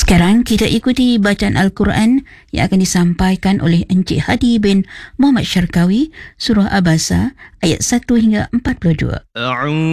Sekarang kita ikuti bacaan Al-Quran yang akan disampaikan oleh Encik Hadi bin Muhammad Syarkawi, Surah Abasa, ayat 1 hingga 42.